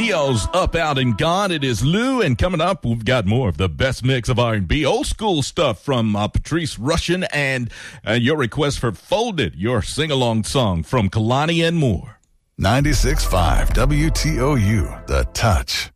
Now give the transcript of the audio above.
Leo's Up, Out, and Gone. It is Lou, and coming up, we've got more of the best mix of R&B, old school stuff from Patrice Rushen, and your request for Folded, your sing-along song from Kalani and more. 96.5 WTOU, The Touch.